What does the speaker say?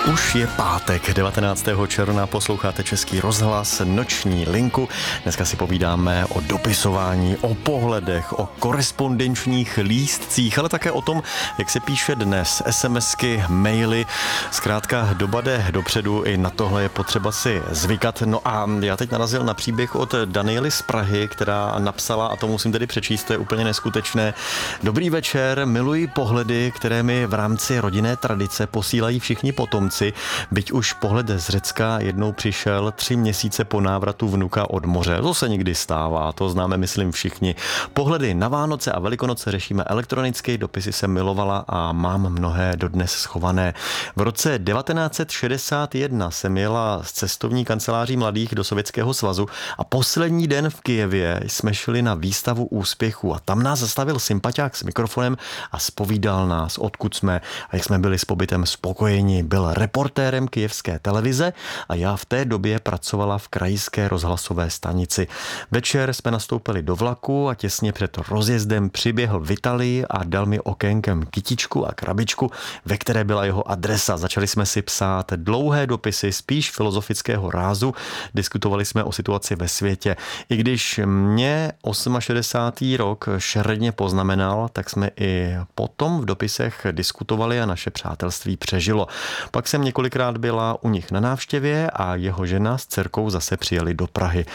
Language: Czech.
Už je pátek, 19. června, posloucháte Český rozhlas, Noční linku. Dneska si povídáme o dopisování, o pohledech, o korespondenčních lístcích, ale také o tom, jak se píše dnes, SMSky, maily. Zkrátka doba jde dopředu, i na tohle je potřeba si zvykat. No a já teď narazil na příběh od Daniely z Prahy, která napsala, a to musím tedy přečíst, to je úplně neskutečné. Dobrý večer, miluji pohledy, které mi v rámci rodinné tradice posílají všichni potomci. Byť už pohled z Řecka jednou přišel 3 měsíce po návratu vnuka od moře. To se někdy stává, to známe, myslím, všichni. Pohledy na Vánoce a Velikonoce řešíme elektronicky, dopisy jsem milovala a mám mnohé dodnes schované. V roce 1961 jsem jela z cestovní kanceláří mladých do Sovětského svazu a poslední den v Kyjevě jsme šli na výstavu úspěchu a tam nás zastavil sympaťák s mikrofonem a zpovídal nás, odkud jsme a jak jsme byli s pobytem spokojeni. Byl reportérem kyjevské televize a já v té době pracovala v krajské rozhlasové stanici. Večer jsme nastoupili do vlaku a těsně před rozjezdem přiběhl Vitalij a dal mi okénkem kytičku a krabičku, ve které byla jeho adresa. Začali jsme si psát dlouhé dopisy, spíš filozofického rázu. Diskutovali jsme o situaci ve světě. I když mě 68. rok šeredně poznamenal, tak jsme i potom v dopisech diskutovali a naše přátelství přežilo. Pak jsem několikrát byla u nich na návštěvě a jeho žena s dcerkou zase přijeli do Prahy.